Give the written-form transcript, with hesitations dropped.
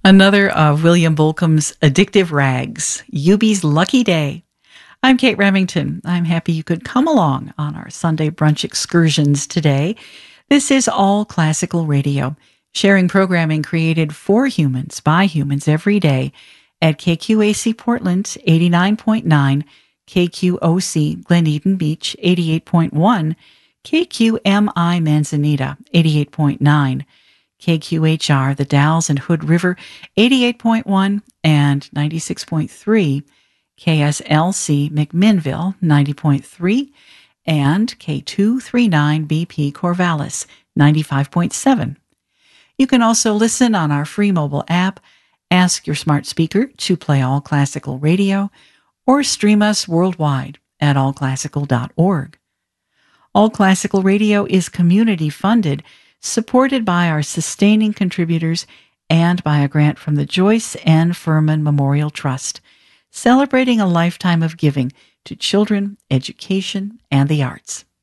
Another of William Bolcom's addictive rags, Yubi's Lucky Day. I'm Kate Remington. I'm happy you could come along on our Sunday brunch excursions today. This is All Classical Radio, sharing programming created for humans by humans every day at KQAC Portland 89.9, KQOC Glen Eden Beach 88.1, KQMI Manzanita 88.9, KQHR, the Dalles and Hood River, 88.1 and 96.3, KSLC McMinnville, 90.3, and K239BP Corvallis, 95.7. You can also listen on our free mobile app, ask your smart speaker to play All Classical Radio, or stream us worldwide at allclassical.org. All Classical Radio is community funded, supported by our sustaining contributors and by a grant from the Joyce N. Furman Memorial Trust, celebrating a lifetime of giving to children, education, and the arts.